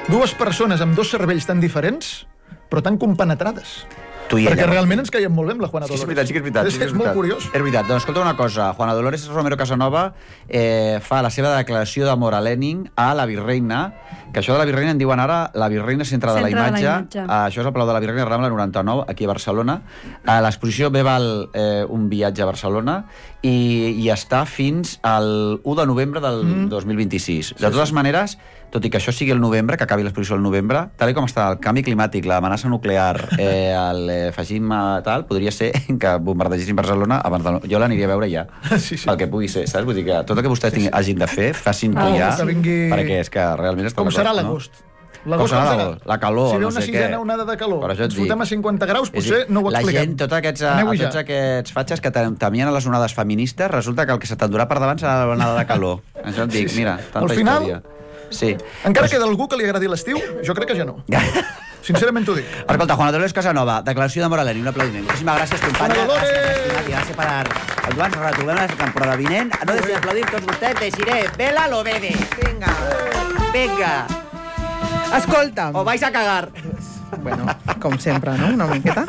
dues persones amb dos cervells tan diferents, però tan compenetrades. Perquè realment ens caiem molt bé amb la Juana Dolores. Sí que és veritat. És molt curiós. És veritat. Doncs escolta una cosa. Juana Dolores Romero Casanova fa la seva declaració d'amor a Lenin a la Virreina, que això de la Virreina en diuen ara la Virreina Centre de la Imatge. Això és el Palau de la Virreina, Rambla 99, aquí a Barcelona. L'exposició bé val un viatge a Barcelona i està fins al 1 de novembre del 2026. De totes maneres, tot i que això sigui el novembre, que acabi l'exposició al novembre, tal com està el canvi climàtic, l'amenaça nuclear, el feixisme tal, podria ser que bombardegessin Barcelona abans de... Jo l'aniria a veure ja, pel que pugui ser, saps? Vull dir que tot el que vostès hagin de fer, facin-ho ja, perquè és que realment està... Com serà l'agost? Com serà l'agost? La calor, si ve no una sé què. sisena onada de calor, ens fotem a 50 graus, potser no ho expliquem. La gent, tots aquests fatxes que temien a les onades feministes, resulta que el que se t'endurà per davant serà l'onada de calor. Això et dic, mira, tanta història. Sí. Encara queda algú que li agradi l'estiu? Jo crec que ja no. Sincerament t'ho dic. Escolta, Juana Dolores Casanova, declaració d'amor a Lenin, un aplaudiment. Moltíssimes gràcies, companya. Juana Dolores! Gràcies per... Joan, ens retrobem la temporada vinent. No deixi d'aplaudir tots vostès, Desiree, Vela Lobede. Vinga. Vinga. Escolta. O vais a cagar. Bueno, com sempre, no? Una miqueta.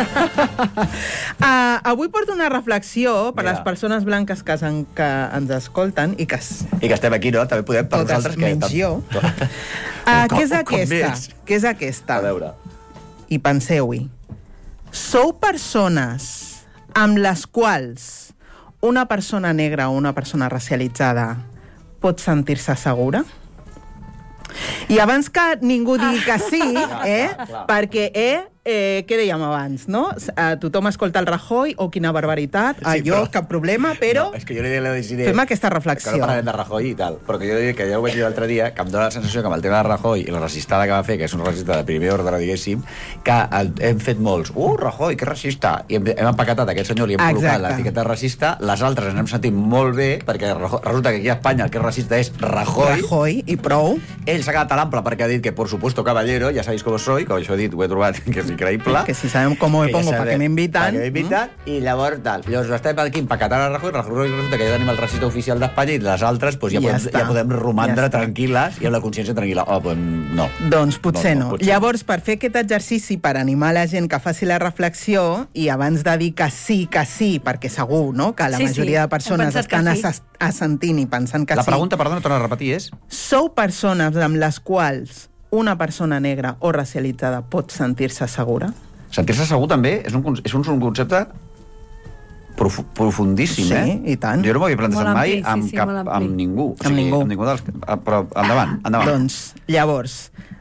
Avui porto una reflexió per a les persones blanques que ens escolten i que estem aquí, no? També podem per nosaltres. Totes menys jo. Què és aquesta? Què és aquesta? A veure. I penseu-hi. Sou persones amb les quals una persona negra o una persona racialitzada pot sentir-se segura? I abans que ningú digui que sí, perquè, què dèiem abans, no? Tothom escolta el Rajoy, o quina barbaritat, jo, cap problema, però és que jo li dic a la Desiree... Fem aquesta reflexió. Que no parlarem de Rajoy i tal, però que jo li dic que ja ho vaig dir l'altre dia, que em dóna la sensació que amb el tema de Rajoy i la racistada que va fer, que és un racista de primer ordre, diguéssim, que hem fet molts, Rajoy, que racista, i hem empaquetat aquest senyor, li hem col·locat l'etiqueta racista, les altres ens hem sentit molt bé, perquè resulta que aquí a Espanya el que és racista és Rajoy. Rajoy, i prou. Ell s'ha quedat a l'ample perquè ha dit que, por supuesto, caballero, ja sabéis com soy, com això he dit, ho he trobat, que és increïble. Que si sabem com me pongo perquè m'inviten. I llavors tal. Llavors estem aquí empaquetant a Rajoy resulta que ja tenim el racista oficial d'Espanya i les altres ja podem romandre tranquil·les i amb la consciència tranquil·la. No. Doncs potser no. Llavors, per fer aquest exercici, per animar la gent que faci la reflexió, i abans de dir que sí, perquè segur, no?, que la majoria de persones estan assentint i pensant que sí. La pregunta, perdona, torna a repetir, és... Sou persones amb les quals una persona negra o racialitzada pot sentir-se segura? Sentir-se segur també és un concepte profundíssim, Sí, i tant. Jo no m'ho havia plantejat mai amb ningú. Amb ningú. Però endavant. Doncs, llavors,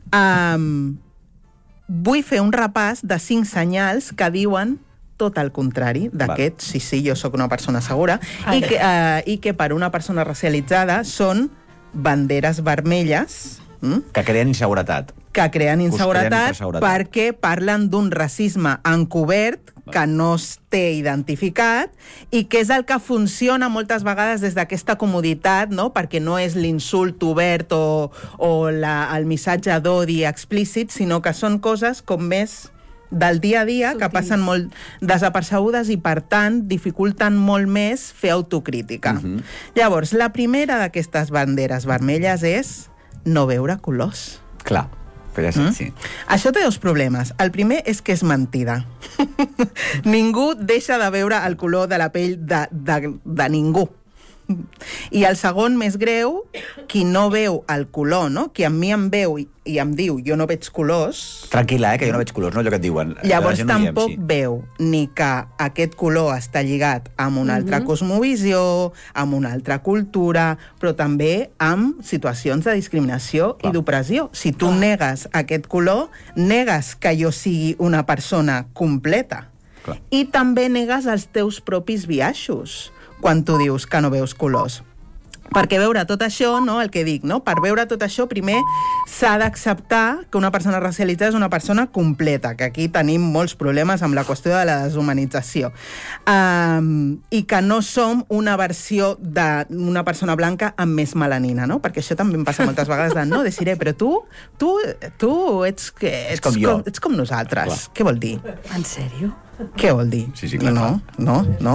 vull fer un repàs de 5 senyals que diuen tot el contrari d'aquest, sí, jo sóc una persona segura, i que per una persona racialitzada són banderes vermelles que creen inseguretat. Perquè parlen d'un racisme encobert que no es té identificat i que és el que funciona moltes vegades des d'aquesta comoditat, no? Perquè no és l'insult obert o el missatge d'odi explícit, sinó que són coses com més del dia a dia, que passen molt desapercebudes i, per tant, dificulten molt més fer autocrítica. Llavors, la primera d'aquestes banderes vermelles és no veure colors. Clar, però sí. Això té 2 problemes. El primer és que és mentida. Ningú deixa de veure el color de la pell de ningú. I el segon, més greu, qui no veu el color, no? Qui a mi em veu i em diu jo no veig colors... Tranquil·la, que jo no veig colors, no? Allò que et diuen. Llavors tampoc veu ni que aquest color està lligat amb una altra cosmovisió, amb una altra cultura, però també amb situacions de discriminació i d'opressió. Si tu negues aquest color, negues que jo sigui una persona completa. I també negues els teus propis biaixos quan tu dius que no veus colors. Perquè veure tot això, no, el que dic, no? Per veure tot això, primer s'ha d'acceptar que una persona racialitzada és una persona completa, que aquí tenim molts problemes amb la qüestió de la deshumanització. I que no som una versió d'una persona blanca amb més melanina, no? Perquè això també em passa moltes vegades de, no, Desiree, però tu ets com nosaltres. Què vol dir? En sèrio? Què vol dir? Sí, clar. No.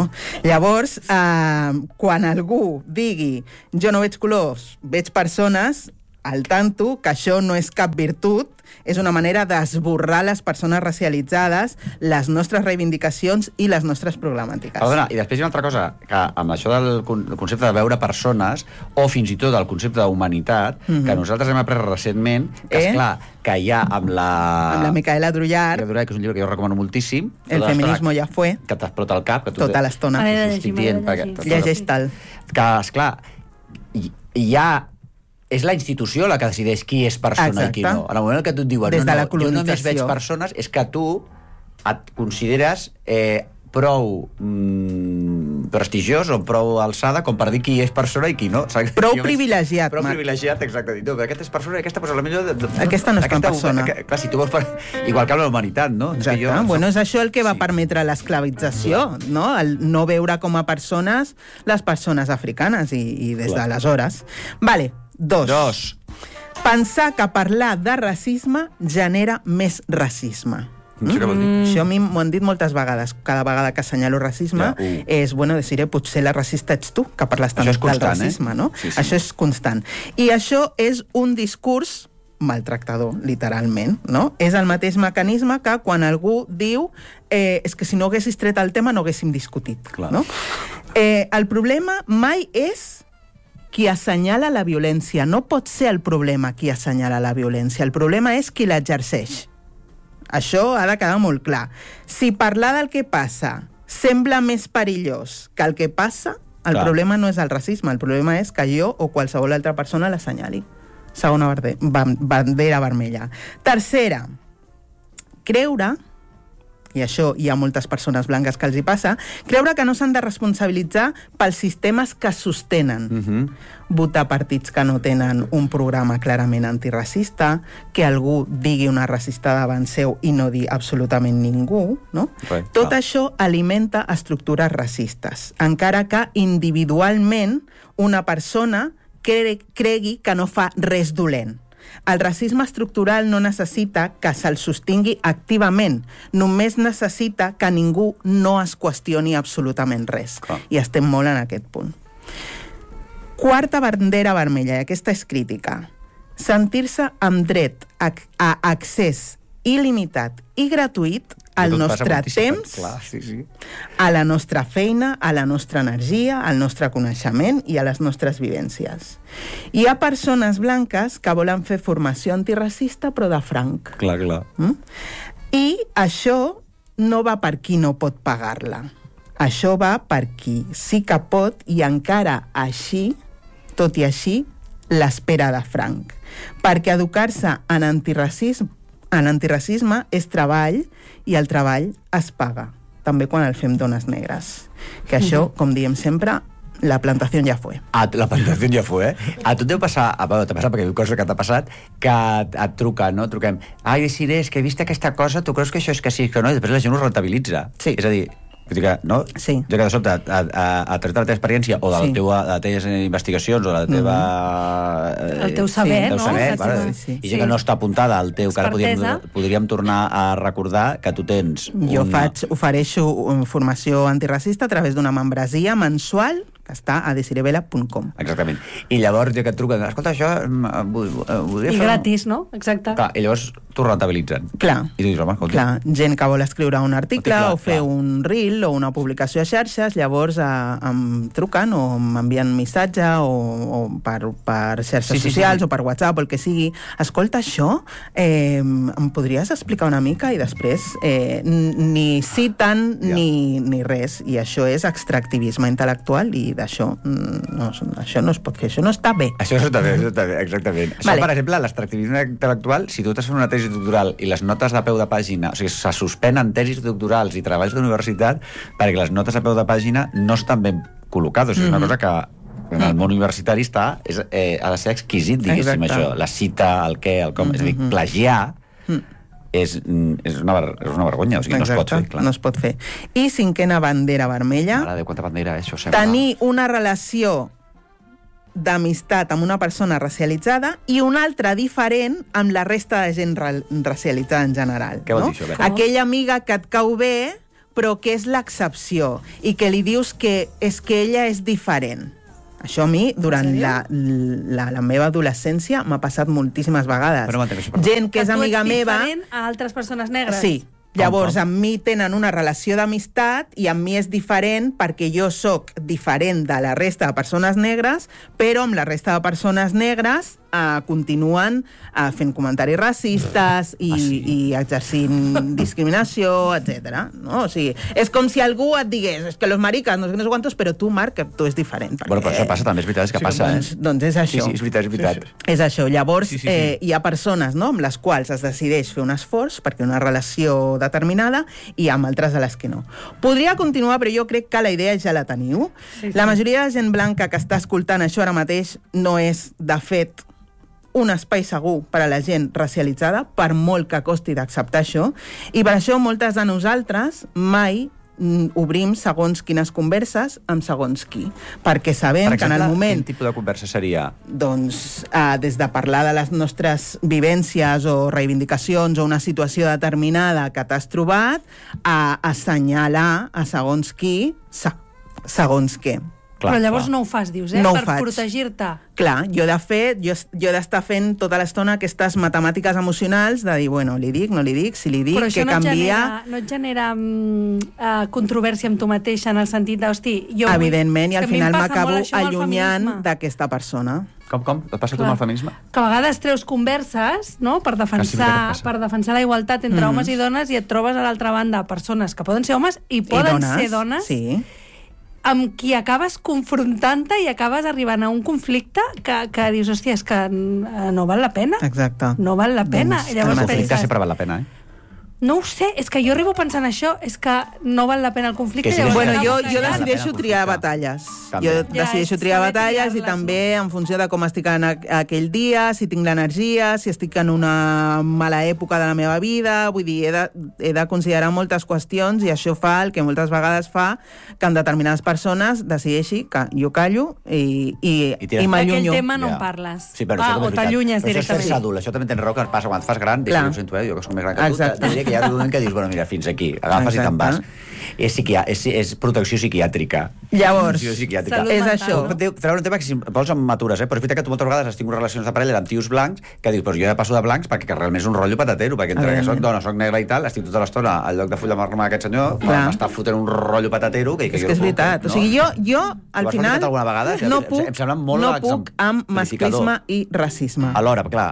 Llavors, quan algú digui jo no veig colors, veig persones, al tanto que això no és cap virtut, és una manera d'esborrar les persones racialitzades, les nostres reivindicacions i les nostres problemàtiques. Perdona, i després hi ha una altra cosa, que amb això del concepte de veure persones, o fins i tot el concepte d'humanitat, que nosaltres hem après recentment, que esclar, que hi ha amb la Micaela Drullar, que és un llibre que jo recomano moltíssim. El feminismo ya fue. Que t'explota el cap. Tota l'estona. Llegeix tal. Que, esclar, hi ha... És la institució la que decideix qui és persona i qui no. En el moment que tu et diuen jo només veig persones, és que tu et consideres prou prestigiós o prou alçada com per dir qui és persona i qui no. Prou privilegiat, Prou privilegiat, exacte. No, aquesta és persona i aquesta és la millor... Aquesta no és una persona. Clar, si tu vols... Igual que amb la humanitat, no? Exacte. Bueno, és això el que va permetre l'esclavització, no? El no veure com a persones les persones africanes i des d'aleshores. Vale, 2. Pensar que parlar de racisme genera més racisme. Això a mi m'ho han dit moltes vegades. Cada vegada que assenyalo racisme és, bueno, decidiré, potser la racista ets tu, que parles tant del racisme, no? Això és constant. I això és un discurs maltractador, literalment, no? És el mateix mecanisme que quan algú diu és que si no haguessis tret el tema no haguéssim discutit, no? El problema mai és qui assenyala la violència. No pot ser el problema qui assenyala la violència. El problema és qui l'exerceix. Això ha de quedar molt clar. Si parlar del que passa sembla més perillós que el que passa, el problema no és el racisme, el problema és que jo o qualsevol altra persona l'assenyali. Segona bandera vermella. Tercera, creure, i això hi ha moltes persones blanques que els hi passa, creure que no s'han de responsabilitzar pels sistemes que sostenen. Votar partits que no tenen un programa clarament antiracista, que algú digui una racista davant seu i no dir absolutament ningú, no? Tot això alimenta estructures racistes, encara que individualment una persona cregui que no fa res dolent. El racisme estructural no necessita que se'l sostingui activament, només necessita que ningú no es qüestioni absolutament res. I estem molt en aquest punt. Quarta bandera vermella, i aquesta és crítica. Sentir-se amb dret a accés il·limitat i gratuït al nostre temps, a la nostra feina, a la nostra energia, al nostre coneixement i a les nostres vivències. Hi ha persones blanques que volen fer formació antiracista però de franc. Clar. I això no va per qui no pot pagar-la. Això va per qui sí que pot i encara així, tot i així, l'espera de franc. Perquè educar-se en antirracisme és treball i el treball es paga, també quan el fem dones negres. Que això, com diem sempre, la plantació ja fue. La plantació ja fue, A tu et deu passar, t'ha passat perquè diu cosa que t'ha passat, que et truquen, no? Truquem, Desiré, és que he vist aquesta cosa, tu creus que això és que sí, que no? I després la gent ho rentabilitza. Sí. És a dir, no? Sí. Jo que de sobte, a través de la teva experiència o de les teves investigacions o de la teva... El teu saber, no? I ja que no està apuntada al teu, que ara podríem tornar a recordar que tu tens... Jo ofereixo informació antiracista a través d'una membresia mensual que està a desirevela.com. Exactament. I llavors, ja que et truquen, escolta, això... I gratis, no? Exacte. Clar, i llavors t'ho rentabilitzen. Clar. I tu dius, home, clar, gent que vol escriure un article o fer un reel o una publicació a xarxes, llavors em truquen o m'envien missatge o per xarxes socials o per WhatsApp o el que sigui. Escolta, això em podries explicar una mica? I després ni citen ni res. I això és extractivisme intel·lectual i d'això això no es pot fer, això no està bé. Això no està bé, exactament. Això, per exemple, l'extractivisme intel·lectual, si tu estàs fent una tesi doctoral i les notes de peu de pàgina, o sigui, se suspenen tesis doctorals i treballs d'universitat perquè les notes a peu de pàgina no estan ben col·locades. És una cosa que en el món universitari ha de ser exquisit, diguéssim, això. La cita, el què, el com. És a dir, plagiar és una vergonya, o sigui, no es pot fer, clar. No es pot fer. I cinquena bandera vermella. Mare de quanta bandera, això sembla. Tenir una relació d'amistat amb una persona racialitzada i una altra diferent amb la resta de gent racialitzada en general. Què vol dir això? Aquella amiga que et cau bé, però que és l'excepció, i que li dius que és que ella és diferent. Això a mi, durant la meva adolescència, m'ha passat moltíssimes vegades. Gent que és amiga meva... Que tu ets diferent a altres persones negres. Sí. Llavors, amb mi tenen una relació d'amistat i amb mi és diferent perquè jo sóc diferent de la resta de persones negres, però amb la resta de persones negres continuen fent comentaris racistes i exercint discriminació, etc. No? O sigui, és com si algú et digués és que los maricas, no sé quantos, però tu, Marc, tu és diferent. Bueno, però això passa també, és veritat, és que passa. Doncs és això. Sí, és veritat. És això. Llavors, hi ha persones amb les quals es decideix fer un esforç perquè una relació determinada i amb altres de les que no. Podria continuar, però jo crec que la idea ja la teniu. La majoria de gent blanca que està escoltant això ara mateix no és, de fet, un espai segur per a la gent racialitzada, per molt que costi d'acceptar això, i per això moltes de nosaltres mai obrim segons quines converses amb segons qui, perquè sabem que en el moment... Quin tipus de conversa seria? Doncs des de parlar de les nostres vivències o reivindicacions o una situació determinada que t'has trobat, a assenyalar a segons qui, segons què. Però llavors no ho fas, dius, per protegir-te. Clar, jo de fet, jo he d'estar fent tota l'estona aquestes matemàtiques emocionals de dir, bueno, li dic, no li dic, si li dic, què canvia... Però això no et genera controvèrsia amb tu mateixa en el sentit de, hosti, jo... Evidentment, i al final m'acabo allunyant d'aquesta persona. Com? Et passa tu amb el feminisme? Que a vegades treus converses, no?, per defensar la igualtat entre homes i dones i et trobes a l'altra banda persones que poden ser homes i poden ser dones... Sí. Amb qui acabes confrontant-te i acabes arribant a un conflicte que dius, hòstia, és que no val la pena. Exacte. No val la pena. Llavors el conflicte sempre val la pena, No ho sé, és que jo arribo pensant això, és que no val la pena el conflicte. Bueno, jo decideixo triar batalles. Jo decideixo triar batalles i també en funció de com estic en aquell dia, si tinc l'energia, si estic en una mala època de la meva vida, vull dir, he de considerar moltes qüestions i això fa el que moltes vegades fa que en determinades persones decideixi que jo callo i m'allunyo. Aquell tema no en parles. Sí, o t'allunyes directament. Això és ser adult, això també tens raó que passa quan et fas gran, jo ho sento, jo que soc més gran que tu, que hi ha un moment que dius, bueno, mira, fins aquí, agafes i te'n vas. És protecció psiquiàtrica. Llavors, és això. Treure un tema que si vols em matures, però és veritat que tu moltes vegades has tingut relacions de parella amb tios blancs que dius, però jo ja passo de blancs perquè realment és un rotllo patatero, perquè entre que soc dona, soc negra i tal, estic tota l'estona al lloc de full de marma aquest senyor, m'està fotent un rotllo patatero que és que és veritat. O sigui, jo al final no puc amb masclisme i racisme. Alhora, clar.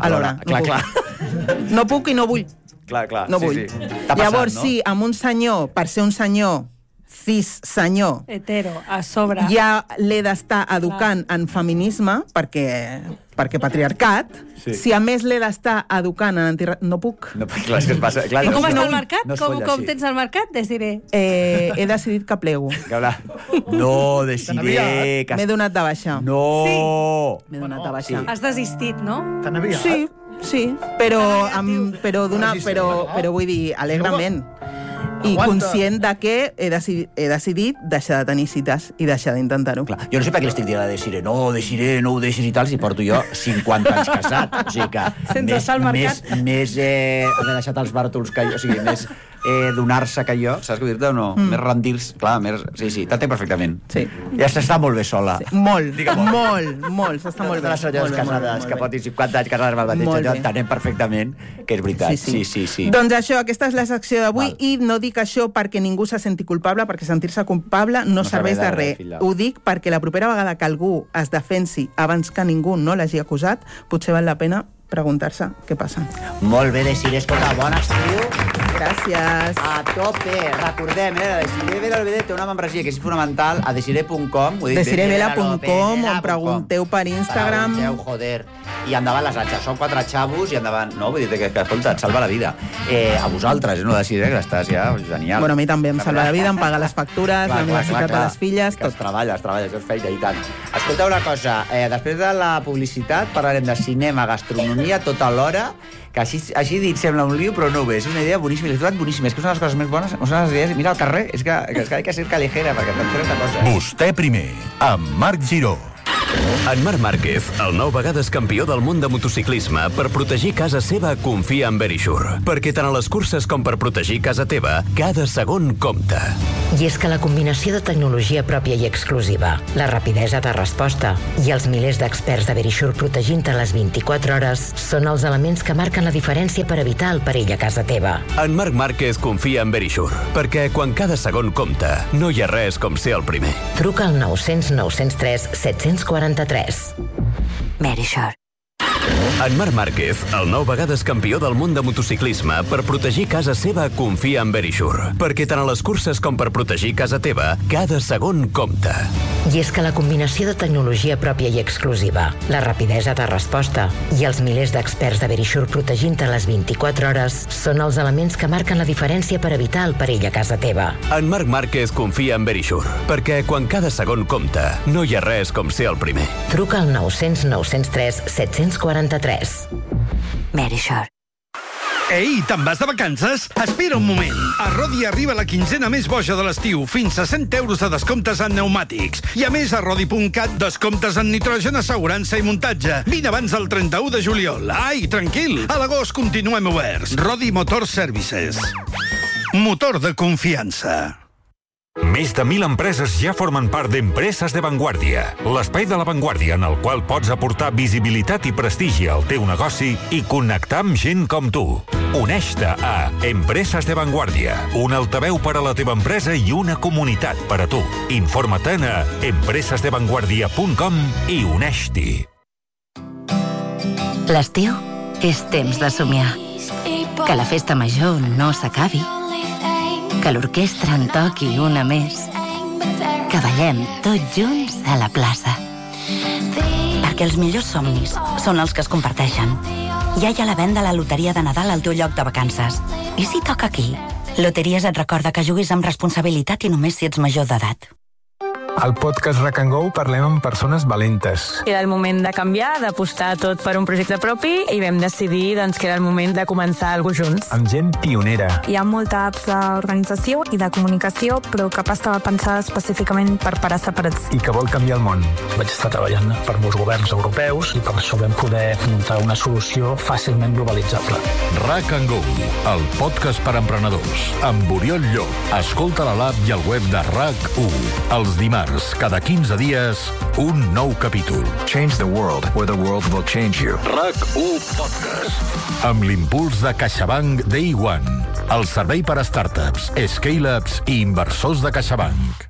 No puc i no vull. Clar, no vull. Llavors, sí, amb un senyor, per ser un senyor, cis senyor, hetero, a sobre, ja l'he d'estar educant en feminisme, perquè patriarcat, si a més l'he d'estar educant en antirracisme, no puc. Clar, és que es passa. I com està el mercat? Com tens el mercat? Decidiré. He decidit que plego. No, decidiré. M'he donat de baixa. No! M'he donat de baixa. Has desistit, no? Tan aviat? Sí, però vull dir, alegrament. I conscient de que he decidit deixar de tenir cites i deixar d'intentar-ho. Jo no sé per què l'estic dient a Desiré, no ho deixis i tal, si porto jo 50 anys casat. O sigui que sense estar al mercat. Més haver deixat els bàrtols que jo, o sigui, més donar-se que jo, saps què dir-te o no? Més rendir-se, clar, sí, t'entenc perfectament. Sí. Ja s'està molt bé sola. Molt, s'està molt bé. Les senyores casades, que portin 50 anys casades amb el mateix senyor, entenem perfectament que és veritat. Sí. Doncs això, aquesta és la secció d'avui i no dic això perquè ningú se senti culpable, perquè sentir-se culpable no serveix de res. Ho dic perquè la propera vegada que algú es defensi abans que ningú no l'hagi acusat, potser val la pena preguntar-se què passa. Molt bé, Desiré, escolta, bon estiu. Gràcies. A tope. Recordem, Desiré Vela té una membresia que és fonamental a desiré.com. Desirevela.com, on pregunteu per Instagram. Joder. I endavant les atxes. Són 4 xavos i endavant. No, vull dir que escolta, et salva la vida. A vosaltres, no, Desiré, que estàs ja genial. Bueno, a mi també em salva la vida, em paga les factures, la universitat de les filles, tot. Treballes, això és feina i tant. Escolta una cosa, després de la publicitat parlarem de cinema, gastronomia, tota l'hora, que així dit sembla un lío, però no ho és. És una idea boníssima, és boníssima. És que són les coses més bones, són les idees. Mira, al carrer, és que hay que ser callejera, perquè t'enteres de coses. Vostè primer, amb Marc Giró. En Marc Márquez, el 9 vegades campió del món de motociclisme, per protegir casa seva confia en Verisure. Perquè tant a les curses com per protegir casa teva, cada segon compta. I és que la combinació de tecnologia pròpia i exclusiva, la rapidesa de resposta i els milers d'experts de Verisure protegint-te les 24 hores són els elements que marquen la diferència per evitar el perill a casa teva. En Marc Márquez confia en Verisure, perquè quan cada segon compta, no hi ha res com ser el primer. Truca al 900 903 743. Verisure. En Marc Márquez, el 9 vegades campió del món de motociclisme, per protegir casa seva confia en Verisure. Perquè tant a les curses com per protegir casa teva, cada segon compta. I és que la combinació de tecnologia pròpia i exclusiva, la rapidesa de resposta i els milers d'experts de Verisure protegint-te les 24 hores són els elements que marquen la diferència per evitar el perill a casa teva. En Marc Márquez confia en Verisure, perquè quan cada segon compta, no hi ha res com ser el primer. Truca al 900 903 743. Verisure. Ei, te'n vas de vacances? Espera un moment. A Rodi arriba la quinzena més boja de l'estiu, fins a 100 euros de descomptes en pneumàtics. I a més, a Rodi.cat, descomptes en nitrogen, assegurança i muntatge. Vine abans del 31 de juliol. Ai, tranquil, a l'agost continuem oberts. Rodi Motor Services. Motor de confiança. Més de 1.000 empreses ja formen part d'Empreses de Vanguardia, l'espai de la Vanguardia en el qual pots aportar visibilitat i prestigi al teu negoci i connectar amb gent com tu. Uneix-te a Empreses de Vanguardia, un altaveu per a la teva empresa i una comunitat per a tu. Informa-te'n a empresesdevanguardia.com i uneix-t'hi. L'estiu és temps de somiar. Que la festa major no s'acabi. Que l'orquestra en toqui una més. Que ballem tots junts a la plaça. Perquè els millors somnis són els que es comparteixen. Ja hi ha la venda a la loteria de Nadal al teu lloc de vacances. I si toca aquí? Loteries et recorda que juguis amb responsabilitat i només si ets major d'edat. Al podcast Rack and Go parlem amb persones valentes. Era el moment de canviar, d'apostar tot per un projecte propi i vam decidir que era el moment de començar alguna cosa junts. Amb gent pionera. Hi ha molta apps d'organització i de comunicació, però cap estava pensada específicament per parar separats. I que vol canviar el món. Vaig estar treballant per molts governs europeus i per això vam poder muntar una solució fàcilment globalitzable. Rack and Go, el podcast per emprenedors, amb Oriol Llop. Escolta a l'app i al web de RAC1. Els dimarts, cada 15 dies, un nou capítol. Change the world, or the world will change you. RAC1 Podcast. Amb l'impuls de CaixaBank Day One, el servei per a startups, scale-ups i inversors de CaixaBank.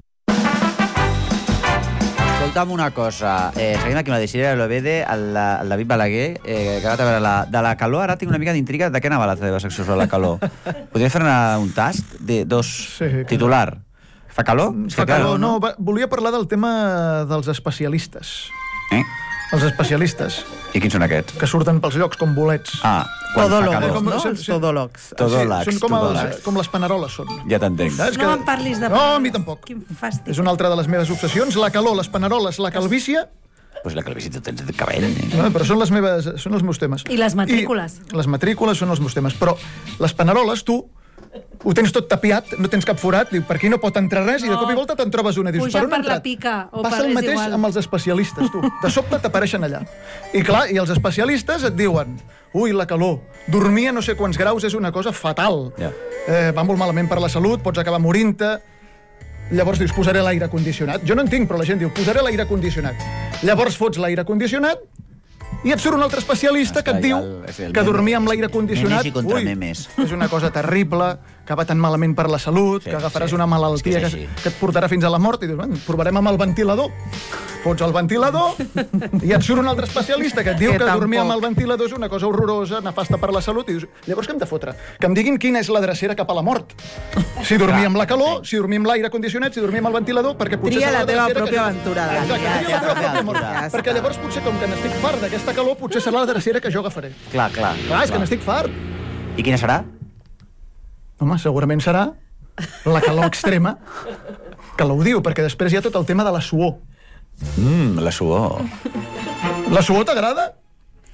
Escolta'm una cosa, seguim aquí amb la Desiree Lovede, el David Balaguer, que acaba de veure de la calor. Ara tinc una mica d'intriga. De què anava la teva secció sobre la calor? Podria fer un tast de dos titular? Fa calor? Fa calor, no. Volia parlar del tema dels especialistes. Els especialistes. I quins són aquests? Que surten pels llocs com bolets. Todòlegs, no? Todòlegs. Són com les paneroles, són. Ja t'entenc. No em parlis de paneroles. No, a mi tampoc. Quin fàstic. És una altra de les meves obsessions. La calor, les paneroles, la calvície... Pues la calvície tens de cabell. No, però són els meus temes. I les matrícules. Les matrícules són els meus temes. Però les paneroles, tu ho tens tot tapiat, no tens cap forat, diu, per aquí no pot entrar res, i de cop i volta te'n trobes una. Dius, Puja per la pica, o passa el mateix amb els especialistes, tu. De sobte t'apareixen allà. I clar, i els especialistes et diuen, ui, la calor, dormir a no sé quants graus és una cosa fatal. Va molt malament per la salut, pots acabar morint-te. Llavors dius, posaré l'aire condicionat. Jo no en tinc, però la gent diu, posaré l'aire condicionat. Llavors fots l'aire condicionat i et surt un altre especialista que et diu que dormir amb l'aire condicionat és una cosa terrible, que va tan malament per la salut, que agafaràs una malaltia que et portarà fins a la mort, i dius, provarem amb el ventilador. Fots el ventilador i et surt un altre especialista que et diu que dormir amb el ventilador és una cosa horrorosa, nefasta per la salut, i dius, llavors què hem de fotre? Que em diguin quina és la drecera cap a la mort. Si dormir amb la calor, si dormir amb l'aire condicionat, si dormir amb el ventilador, perquè potser tria la teva pròpia aventura. Perquè llavors potser, com que n'estic fart d'aquesta calor, potser serà la drecera que jo agafaré. Clar, és que n'estic fart. I quina serà? Home, segurament serà la calor extrema, que l'odio, perquè després hi ha tot el tema de la suor. La suor. La suor t'agrada?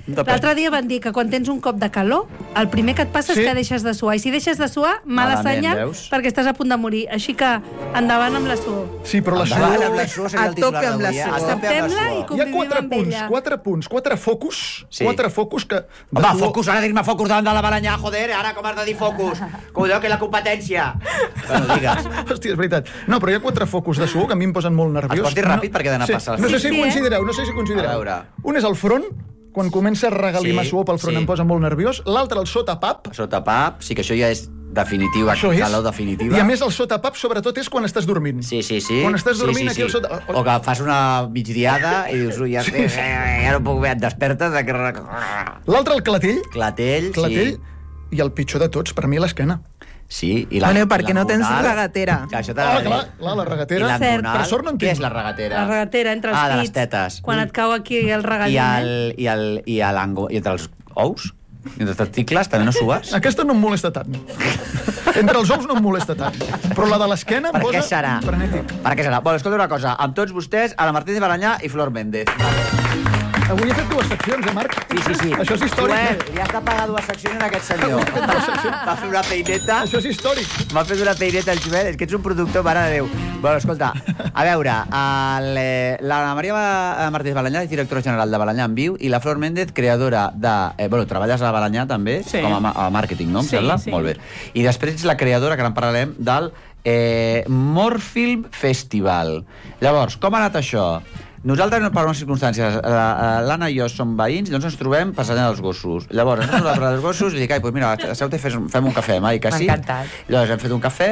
L'altre dia van dir que quan tens un cop de calor, el primer que et passa és que deixes de suar. I si deixes de suar, mala senyal, perquè estàs a punt de morir. Així que endavant amb la suor. Sí, però la suor... A tope amb la suor. Acceptem-la i convivim amb ella. 4 punts, 4 focus. 4 focus que... Home, focus, ara dir-me focus davant de la Balanyà, joder, ara com has de dir focus? Colló, que la competència. Bueno, digues. Hòstia, és veritat. No, però hi ha 4 focus de suor que a mi em posen molt nerviós. Es pot dir ràpid perquè he d'anar a passar les... No sé si considereu. Un és el front, quan comença a regalimar suor pel front em posa molt nerviós. L'altre, el sotapap. Sotapap, sí que això ja és definitiva, calor definitiva. I a més el sotapap sobretot és quan estàs dormint. Sí. Quan estàs dormint aquí el sotapap... O que fas una migdiada i dius, ui, ja no puc bé, et despertes... L'altre, el clatell. Clatell, sí. I el pitjor de tots, per mi, l'esquena. Sí, i la... Bueno, perquè no tens regatera. Clar, la regatera. Per sort no en tinc. Què és la regatera? La regatera entre els pits. De les tetes. Quan et cau aquí el regallet. I entre els ous? I entre els testicles també no sues? Aquesta no em molesta tant. Entre els ous no em molesta tant. Però la de l'esquena em posa frenètic. Per què serà? Bueno, escolta una cosa. Amb tots vostès, Ana Martínez Balanyà i Flor Méndez. Avui he fet 2 seccions, Marc? Sí. Això és històric. Joel, li has de pagar 2 seccions en aquest senyor. Va fer una peineta. Això és històric. M'ha fet una peineta el Joel. És que ets un productor, mare de Déu. Bueno, escolta, a veure, la Maria Martínez Balanyà és directora general de Balanyà en Viu i la Flor Méndez, creadora de... treballes a Balanyà també, com a màrqueting, no? Em sembla? Molt bé. I després ets la creadora, que en parlarem, del Morfilm Festival. Llavors, com ha anat això? Nosaltres, per unes circumstàncies, l'Anna i jo som veïns, llavors ens trobem passejant els gossos. Llavors, ens trobem els gossos i dic, ai, doncs mira, asseu-te i fem un cafè, mai que sí. M'ha encantat. Llavors hem fet un cafè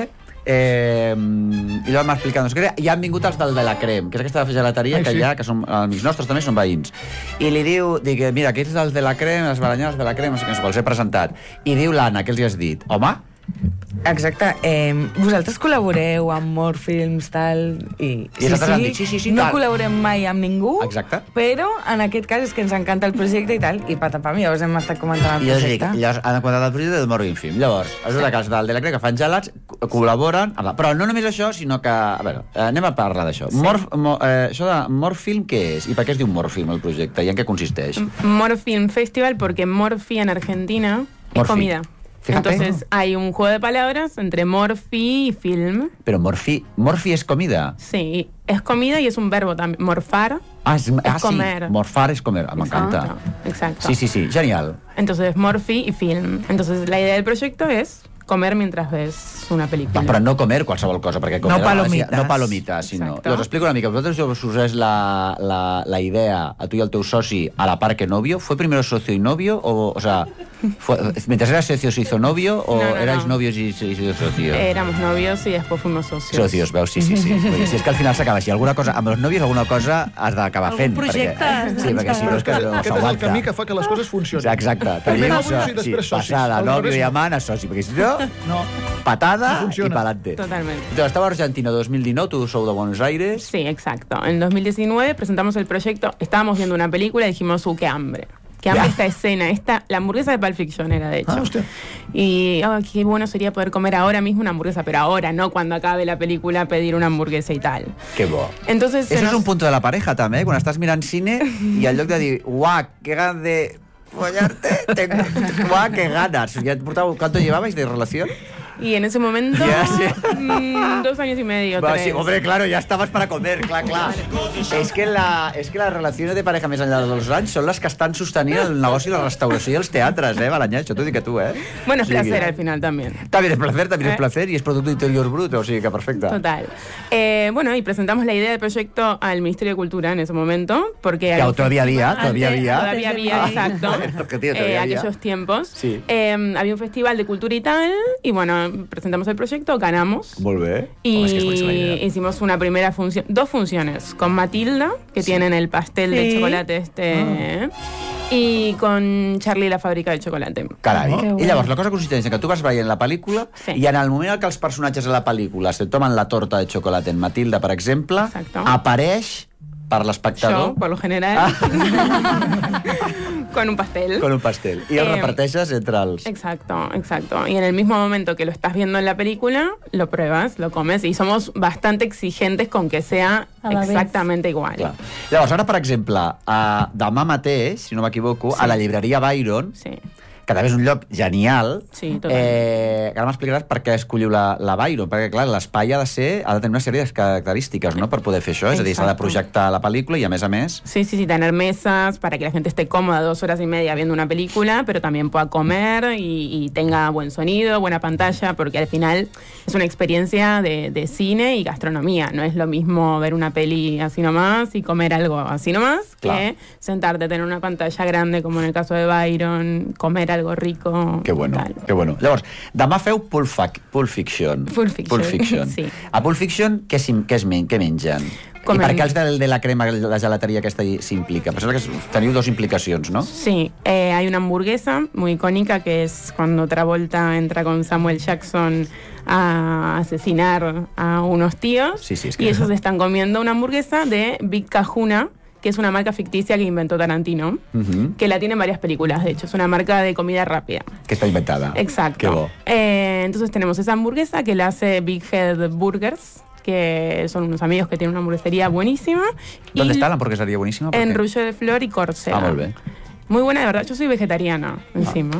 i llavors m'ha explicat, doncs, i han vingut els del de la Crem, que és aquesta gelateria que hi ha, que són amics nostres també, són veïns. I li diu, mira, aquests dels de la Crem, els balanyars de la Crem, no sé què, els he presentat. I diu l'Anna, què els hi has dit? Home, exacte, vosaltres col·laboreu amb Morfilms, tal, i sí, no col·laborem mai amb ningú, exacte, però en aquest cas és que ens encanta el projecte i tal, i patapam, llavors hem estat comentant el projecte. Llavors han comentat el projecte del Morfilm. Llavors, resulta que els del de la Crec que fan gelats col·laboren, però no només això, sinó que, a veure, anem a parlar d'això. Això de Morfilm, què és? I per què es diu Morfilm el projecte? I en què consisteix? Morfilm Festival, porque Morfi en Argentina es comida. Fíjate. Entonces hay un juego de palabras entre morfi y film. Pero morfi es comida. Sí, es comida y es un verbo también. Morfar es comer. Sí. Morfar es comer, me encanta. Exacto. Sí, genial. Entonces morfi y film. Entonces la idea del proyecto es comer mientras ves una pel·lícula. Però no comer qualsevol cosa, perquè comer... No palomites, sinó... Llavors, explico una mica. Vosaltres us és la idea, a tu i al teu soci, a la par que novio. ¿Fue primero socio y novio? O sea, mientras eras socio se hizo novio o erais novios y se hizo socio? Éramos novios y después fuimos socios. Socios, veus? Sí. Perquè si és que al final s'acaba així. Alguna cosa, amb els novios alguna cosa has d'acabar fent. Algun projecte. Sí, perquè si no és que no s'aguanta. Aquest és el camí que fa que les coses funcionin. Exacte. Passada, nòvio i amant a soci, perquè si no, patada y pa'lante. Totalmente. Entonces, estaba Argentina 2019, tú sou de Buenos Aires. Sí, exacto. En 2019 presentamos el proyecto, estábamos viendo una película y dijimos, qué hambre. Qué hambre esta escena. La hamburguesa de Pulp Fiction era, de hecho. Y qué bueno sería poder comer ahora mismo una hamburguesa, pero ahora, no cuando acabe la película pedir una hamburguesa y tal. Qué bo. Entonces, eso es un punto de la pareja també, quan estàs mirant cine i al lloc de dir, uah, qué ganas de follarte, uah, qué ganas. ¿Cuánto llevabais de relación? Y en ese momento, 2 años y medio, 3. Sí, hombre, claro, ya estabas para comer, clar. És que les relacions de pareja més enllà dels anys són les que estan sostenint el negoci de la restauració i els teatres, Balanyà, això t'ho dic a tu, Bueno, es placer al final también. También es placer y es producto interior bruto, o sigui que perfecte. Total. Bueno, y presentamos la idea del proyecto al Ministerio de Cultura en ese momento, porque... Que todavía había. Exacto. Aquellos tiempos. Sí. Había un festival de cultura y tal, y bueno, presentamos el proyecto, ganamos. Molt bé. Y hicimos una primera función, 2 funciones, con Matilda, que tienen el pastel de chocolate y con Charlie la fàbrica de chocolate. Carai. I llavors, la cosa consisteix en que tu vas veient la pel·lícula i en el moment en què els personatges de la pel·lícula se tomen la torta de xocolate en Matilda, per exemple, apareix per l'espectador... Yo, por lo general. con un pastel. Con un pastel. Y el reparteixes entre els... Exacto. Y en el mismo momento que lo estás viendo en la película, lo pruebas, lo comes, y somos bastante exigentes con que sea exactamente igual. Clar. Llavors, ara, per exemple, demà mateix, si no m'equivoco, a la llibreria Byron, que també és un lloc genial, que ara m'explicaràs per què escolliu la Byron, perquè, clar, l'espai ha de tenir una sèrie de característiques, ¿no?, per poder fer això, és a dir, s'ha de projectar la pel·lícula i, a més... Sí, tener mesas para que la gente esté cómoda 2 horas y media viendo una película, pero también pueda comer y tenga buen sonido, buena pantalla, porque al final es una experiencia de cine y gastronomía. No es lo mismo ver una peli así nomás y comer algo así nomás que sentarte, tener una pantalla grande, como en el caso de Byron, comer algo rico. Que bueno. Llavors, demà feu Pulp Fiction. Sí. A Pulp Fiction, què mengen? I per què els de la crema, la gelateria aquesta s'implica? Penseu que teniu 2 implicacions, ¿no? Sí, hay una hamburguesa muy icónica que es cuando Travolta entra con Samuel Jackson a asesinar a unos tíos, y ellos están comiendo una hamburguesa de Big Kahuna, que es una marca ficticia que inventó Tarantino, que la tiene en varias películas, de hecho. Es una marca de comida rápida. Que está inventada. Exacto. Qué bo. Entonces tenemos esa hamburguesa que la hace Big Head Burgers, que son unos amigos que tienen una hamburguesería buenísima. ¿Dónde está la hamburguesería buenísima? En Ruyo de Flor y Córcega. Muy bien. Muy buena, de verdad. Yo soy vegetariana, encima.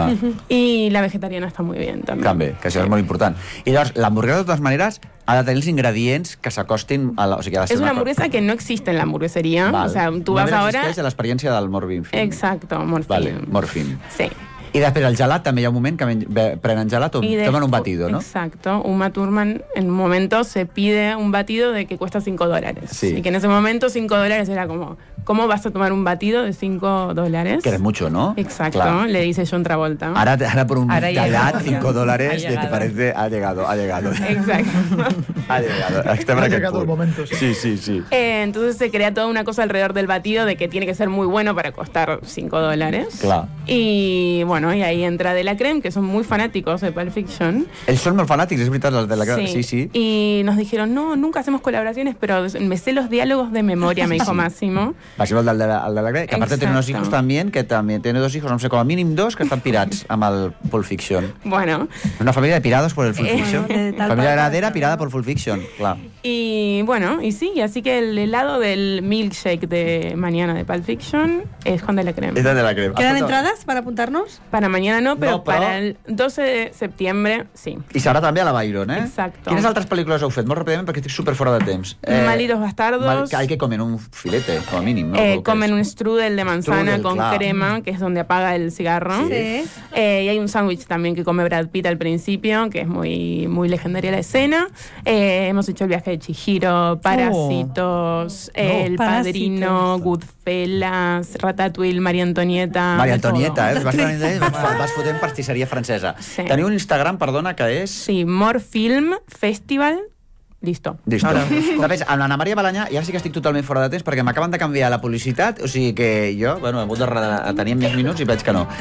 I la vegetariana està molt bé, també. També, que això és molt important. I llavors, l'hamburguesa, de totes maneres, ha de tenir els ingredients que s'acostin a la... O sigui, ha de ser es una hamburguesa que no existe en la hamburguesería. O sea, tú vas ahora... No existeix l'experiència del Morfin. Exacto, Morfin. Vale, Morfin. Sí. I després el gelat, també hi ha un moment que prenen gelat o toman un batido, ¿no? Exacto. Uma Thurman en un momento se pide un batido de que cuesta $5. Sí. Y que en ese momento $5 era como, ¿cómo vas a tomar un batido de $5? Que es mucho, ¿no? Exacto, claro. Le dice John Travolta. Ahora por un gelat, $5, te parece, ha llegado. Exacto. Ha llegado el momento. Sí. Entonces se crea toda una cosa alrededor del batido de que tiene que ser muy bueno para costar $5. Claro. Y bueno, y ahí entra De la Creme, que son muy fanáticos de Pulp Fiction. Ells són molt fanàtics, és veritat, els De la Creme. Sí. Y nos dijeron, no, nunca hacemos colaboraciones, pero me sé los diálogos de memoria, me dijo Máximo. Máximo, el de la Creme, que aparte tiene unos hijos también, que también tiene 2 hijos, no sé, com a mínim 2, que estan pirats amb el Pulp Fiction. Bueno. Una familia de pirados por el Pulp Fiction. Familia heredera pirada por Pulp Fiction, clar. Y bueno, y sí, así que el helado del milkshake de mañana de Pulp Fiction es con De la Creme. Es de La Creme. ¿Quedan entradas para apuntarnos? Para mañana no, pero para el 12 de septiembre sí. I serà també a la Byron, eh? Exacto. Quines altres pel·lícules heu fet? Molt ràpidament, perquè estic super fora de temps. Malditos Bastardos. Hay que comer un filete, como mínimo, ¿no? Comen un strudel de manzana con crema, que es donde apaga el cigarro. Sí. Y hay un sándwich también que come Brad Pitt al principio, que es muy, muy legendaria la escena. Hemos hecho el viaje de Chihiro, Parásitos, El Padrino, Goodfellas, Ratatouille, María Antonieta... Maria Antonieta, vas fotent pastisseria francesa. Sí. Teniu un Instagram, perdona, que és... Sí, More Film Festival. Listo. Després, amb l'Anna Maria Balanyà, ja sí que estic totalment fora de temps, perquè m'acaben de canviar la publicitat, o sigui que jo, bueno, he hagut de tenir més minuts i veig que no.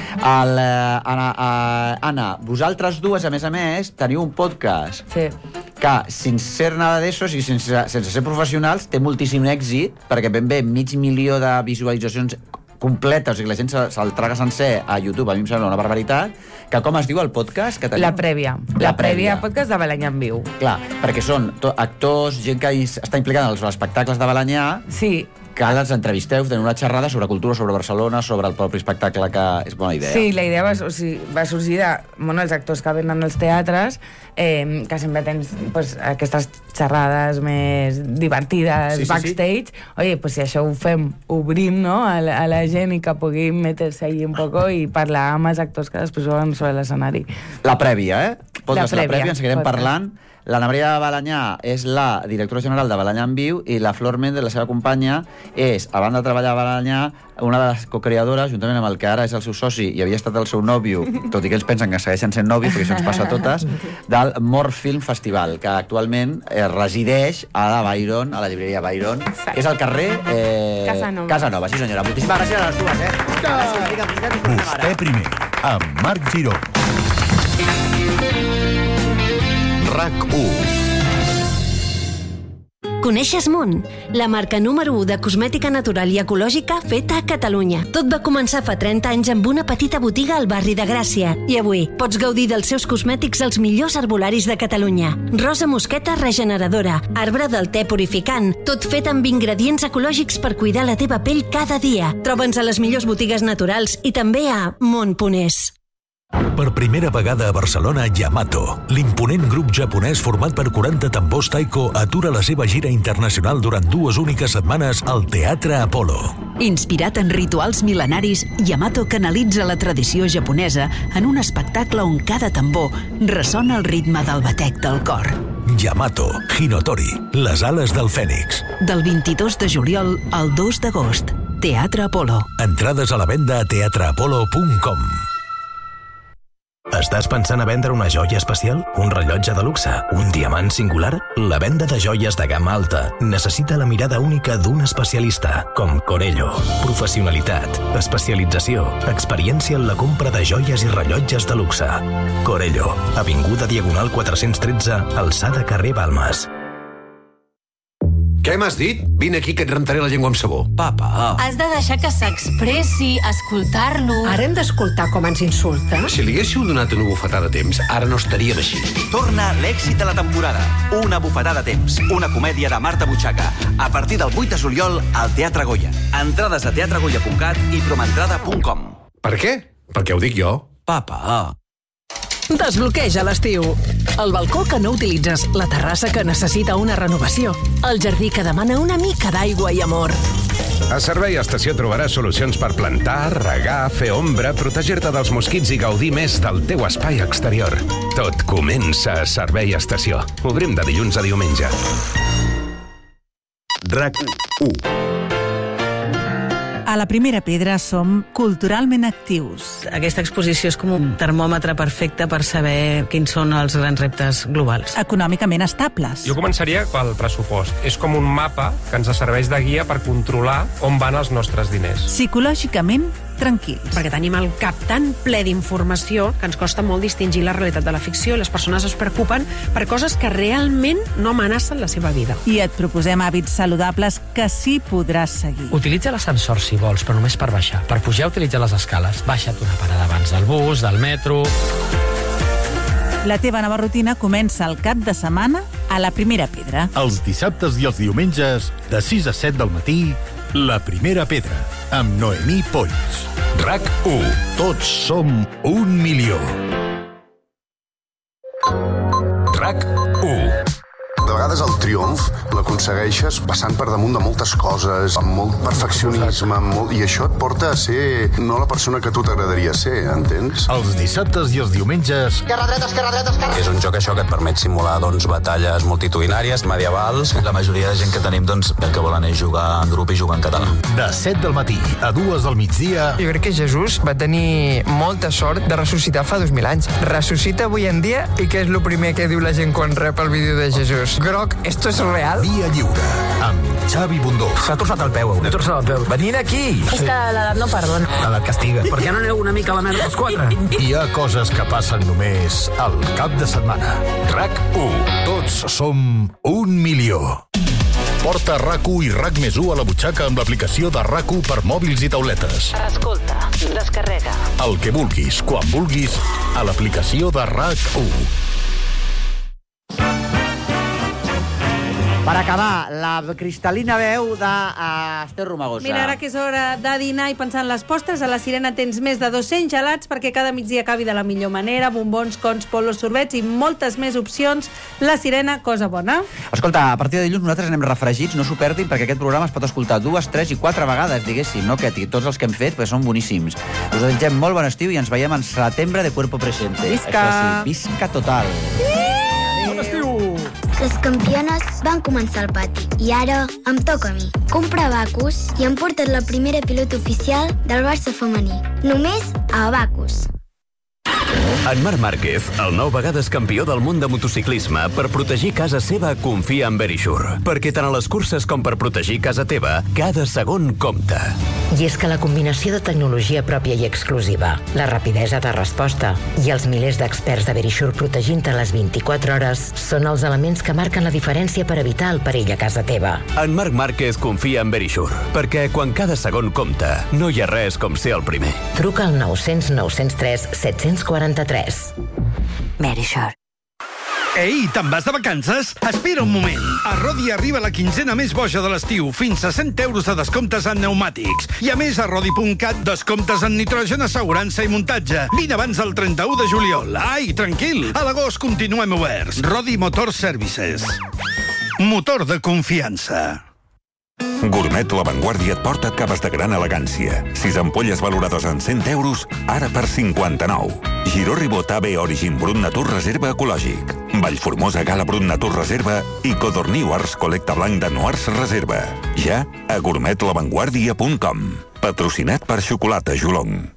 Anna, vosaltres dues, a més, teniu un podcast que, sense ser nada d'esos i sense ser professionals, té moltíssim èxit, perquè ben bé 500.000 de visualitzacions completa, o sigui, la gent se'l traga sencer a YouTube, a mi em sembla una barbaritat, que com es diu el podcast que tenim? La Prèvia. La Prèvia, podcast de Balanyà en viu. Clar, perquè són actors, gent que està implicada en els espectacles de Balanyà, sí, que els entrevisteu, teniu una xerrada sobre cultura, sobre Barcelona, sobre el propi espectacle, que és bona idea. Sí, la idea va sorgir de els actors que venen als teatres, que sempre tens aquestes xerrades més divertides, backstage. Oye, pues si això ho fem obrint, no?, a la gent i que puguin meter-se allí un poco i parlar amb els actors que després veuen sobre l'escenari. La prèvia, La prèvia, en seguirem parlant. L'Anna Maria Balanyà és la directora general de Balanyà en Viu i la Flor Méndez, la seva companya, és, a banda de treballar a Balanyà, una de les cocreadores, juntament amb el que ara és el seu soci i havia estat el seu nòvio, tot i que ells pensen que segueixen sent nòvios, perquè això ens passa a totes, del More Film Festival, que actualment resideix a la Byron, a la llibreria Byron, que és al carrer Casa Nova. Sí, senyora. Moltíssimes gràcies a les dues, Vostè primer, amb Marc Giró. RAC1. Coneixes Mont? La marca número 1 de cosmètica natural i ecològica feta a Catalunya. Tot va començar fa 30 anys amb una petita botiga al barri de Gràcia. I avui pots gaudir dels seus cosmètics als millors herbolaris de Catalunya. Rosa mosqueta regeneradora, arbre del te purificant, tot fet amb ingredients ecològics per cuidar la teva pell cada dia. Troba'ns a les millors botigues naturals i també a Mont.es. Per primera vegada a Barcelona, Yamato, l'imponent grup japonès format per 40 tambors taiko, atura la seva gira internacional durant 2 úniques setmanes al Teatre Apolo. Inspirat en rituals mil·lenaris, Yamato canalitza la tradició japonesa en un espectacle on cada tambor ressona el ritme del batec del cor. Yamato, Hinotori, les ales del Fènix. Del 22 de juliol al 2 d'agost. Teatre Apolo. Entrades a la venda a teatreapolo.com. Estàs pensant a vendre una joia especial? Un rellotge de luxe? Un diamant singular? La venda de joies de gamma alta necessita la mirada única d'un especialista, com Corello. Professionalitat, especialització, experiència en la compra de joies i rellotges de luxe. Corello, avinguda Diagonal 413, alçada carrer Balmes. Què m'has dit? Vine aquí que et rentaré la llengua amb sabó. Papa. Has de deixar que s'expressi, escoltar-lo. Ara hem d'escoltar com ens insulta. Si li haguéssiu donat una bufetada a temps, ara no estaríem així. Torna l'èxit de la temporada. Una bufetada a temps. Una comèdia de Marta Butxaca. A partir del 8 de juliol al Teatre Goya. Entrades a teatregoya.cat i promentrada.com. Per què? Perquè ho dic jo. Papa. Desbloqueja l'estiu. El balcó que no utilitzes, la terrassa que necessita una renovació, el jardí que demana una mica d'aigua i amor. A Servei Estació trobaràs solucions per plantar, regar, fer ombra, protegir-te dels mosquits i gaudir més del teu espai exterior. Tot comença a Servei Estació. Obrim de dilluns a diumenge. RAC1. A la Primera Pedra som culturalment actius. Aquesta exposició és com un termòmetre perfecte per saber quins són els grans reptes globals. Econòmicament estables. Jo començaria pel pressupost. És com un mapa que ens serveix de guia per controlar on van els nostres diners. Psicològicament tranquils. Perquè tenim el cap tan ple d'informació que ens costa molt distingir la realitat de la ficció i les persones es preocupen per coses que realment no amenacen la seva vida. I et proposem hàbits saludables que sí podràs seguir. Utilitza l'ascensor si vols, però només per baixar. Per pujar, utilitza les escales. Baixa't una parada abans del bus, del metro... La teva nova rutina comença el cap de setmana a la Primera Pedra. Els dissabtes i els diumenges, de 6 a 7 del matí, La Primera Pedra, amb Noemí Polls. RAC1. Tots som 1 milió. RAC1. De vegades el triomf l'aconsegueixes passant per damunt de moltes coses, amb molt perfeccionisme, i això et porta a ser no la persona que tu t'agradaria ser, entens? Els dissabtes i els diumenges... Esquerra, dreta, esquerra, dreta, esquerra! És un joc això que et permet simular, batalles multitudinàries, medievals. La majoria de gent que tenim, el que volen és jugar en grup i jugar en català. De 7 del matí a 2 del migdia... Jo crec que Jesús va tenir molta sort de ressuscitar fa 2000 anys. Ressuscita avui en dia i què és el primer que diu la gent quan rep el vídeo de Jesús? Groc, esto es real? Via Lliure, amb Xavi Bundó. S'ha torçat el peu. M'he torçat el peu. Venint aquí! És que l'edat no perdona. L'edat castiga. Per què no aneu una mica a la merda els 4? Hi ha coses que passen només al cap de setmana. RAC1. Tots som 1 milió. Porta RAC1 i RAC+1 a la butxaca amb l'aplicació de RAC1 per mòbils i tauletes. Escolta, descarrega. El que vulguis, quan vulguis, a l'aplicació de RAC1. Per acabar, la cristal·lina veu d'Ester Romagosa. Mira, ara que és hora de dinar i pensar en les postres, a la Sirena tens més de 200 gelats perquè cada migdia acabi de la millor manera, bombons, cons, polos, sorbets i moltes més opcions. La Sirena, cosa bona. Escolta, a partir de dilluns nosaltres anem refregits, no s'ho perdin, perquè aquest programa es pot escoltar 2, 3 i 4 vegades, diguéssim, no aquest, i tots els que hem fet, perquè són boníssims. Us desitgem molt bon estiu i ens veiem en setembre de Cuerpo Presente. Visca! Sí, visca total! Bon estiu! Les campiones van començar al pati i ara em toca a mi. Comprar Abacus i han portat la primera pilota oficial del Barça femení. Només a Abacus. En Marc Márquez, el 9 vegades campió del món de motociclisme, per protegir casa seva confia en Verisure. Perquè tant a les curses com per protegir casa teva, cada segon compta. I és que la combinació de tecnologia pròpia i exclusiva, la rapidesa de resposta i els milers d'experts de Verisure protegint-te les 24 hores són els elements que marquen la diferència per evitar el perill a casa teva. En Marc Márquez confia en Verisure, perquè quan cada segon compta, no hi ha res com ser el primer. Truca al 900 903 743. Verisure. Ei, te'n vas de vacances? Espera un moment. A Rodi arriba la quinzena més boja de l'estiu, fins a 100 euros de descomptes en pneumàtics. I a més, a Rodi.cat, descomptes en nitrogen, assegurança i muntatge. Vine abans del 31 de juliol. Ai, tranquil, a l'agost continuem oberts. Rodi Motor Services. Motor de confiança. Gourmet La Vanguardia et porta caves de gran elegància. 6 ampolles valorades en 100 euros, ara per 59. Giró Ribot AB Origin Brut Natur Reserva Ecològic. Vallformosa Gala Brut Natur Reserva i Codorniu Ars Col·lecta Blanc de Noars Reserva. Ja a gourmetlavanguardia.com. Patrocinat per Xocolata Jolong.